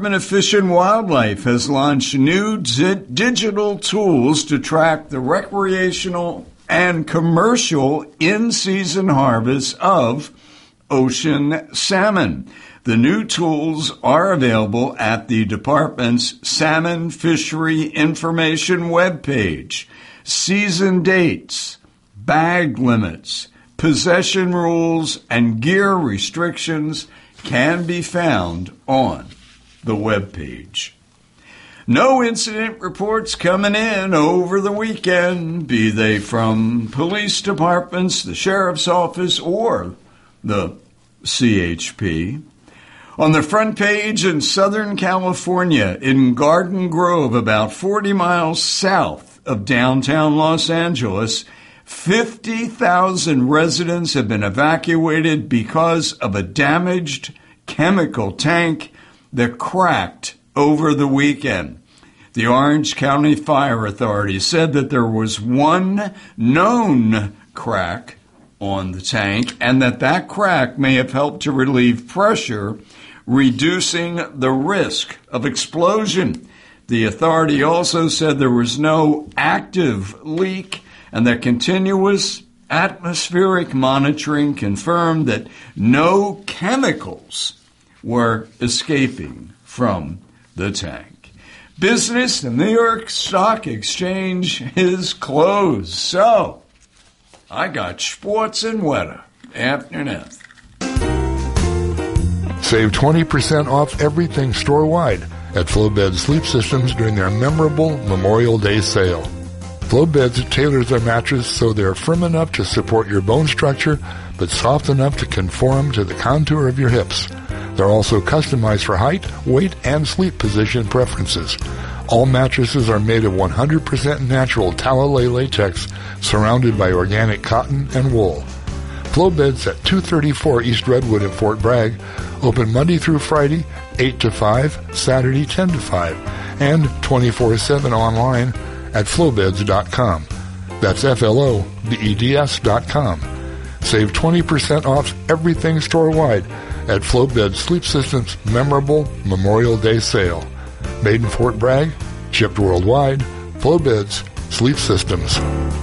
Department of Fish and Wildlife has launched new digital tools to track the recreational and commercial in-season harvest of ocean salmon. The new tools are available at the department's Salmon Fishery Information webpage. Season dates, bag limits, possession rules, and gear restrictions can be found on the webpage. No incident reports coming in over the weekend, be they from police departments, the sheriff's office, or the CHP. On the front page in Southern California, in Garden Grove, about 40 miles south of downtown Los Angeles, 50,000 residents have been evacuated because of a damaged chemical tank that cracked over the weekend. The Orange County Fire Authority said that there was one known crack on the tank and that crack may have helped to relieve pressure, reducing the risk of explosion. The authority also said there was no active leak and that continuous atmospheric monitoring confirmed that no chemicals were escaping from the tank. Business, the New York Stock Exchange is closed. So, I got sports and weather. Afternoon. Save 20% off everything store-wide at Flowbed Sleep Systems during their memorable Memorial Day sale. Flowbeds tailors their mattress so they're firm enough to support your bone structure, but soft enough to conform to the contour of your hips. They're also customized for height, weight, and sleep position preferences. All mattresses are made of 100% natural Talalay latex, surrounded by organic cotton and wool. Flowbeds at 234 East Redwood in Fort Bragg, open Monday through Friday, 8 to 5, Saturday 10 to 5, and 24/7 online at flowbeds.com. That's FLOBEDS.com. Save 20% off everything store-wide at Flowbed Sleep Systems' memorable Memorial Day sale. Made in Fort Bragg, shipped worldwide, Flowbeds Sleep Systems.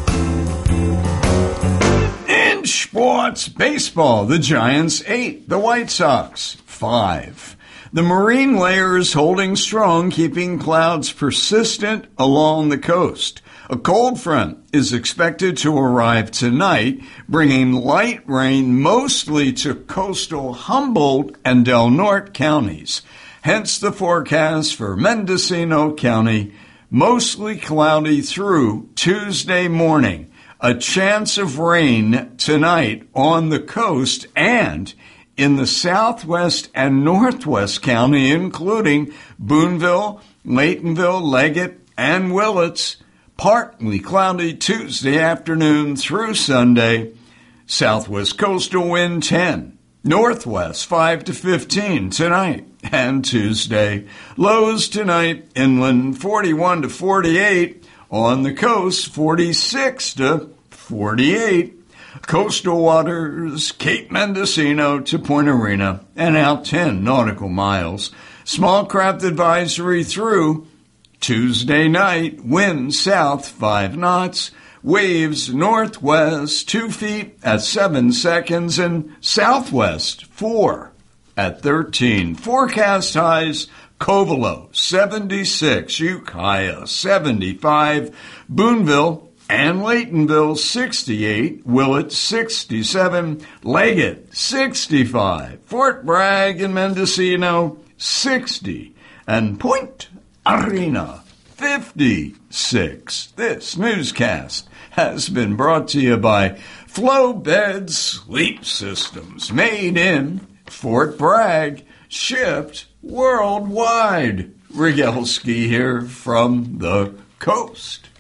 In sports, baseball, the Giants 8, the White Sox 5. The marine layer is holding strong, keeping clouds persistent along the coast. A cold front is expected to arrive tonight, bringing light rain mostly to coastal Humboldt and Del Norte counties. Hence the forecast for Mendocino County, mostly cloudy through Tuesday morning. A chance of rain tonight on the coast and in the southwest and northwest county, including Boonville, Laytonville, Leggett, and Willits. Partly cloudy Tuesday afternoon through Sunday. Southwest coastal wind 10. Northwest 5 to 15 tonight and Tuesday. Lows tonight inland 41 to 48. On the coast 46 to 48. Coastal waters, Cape Mendocino to Point Arena, and out 10 nautical miles. Small craft advisory through Tuesday night, wind south 5 knots, waves northwest 2 feet at 7 seconds, and southwest 4 at 13. Forecast highs, Covelo 76, Ukiah 75, Boonville and Laytonville 68, Willett 67, Leggett 65, Fort Bragg and Mendocino 60, and Point Arena 56. This newscast has been brought to you by Flowbed Sleep Systems, made in Fort Bragg, shipped worldwide. Rigelski here from the coast.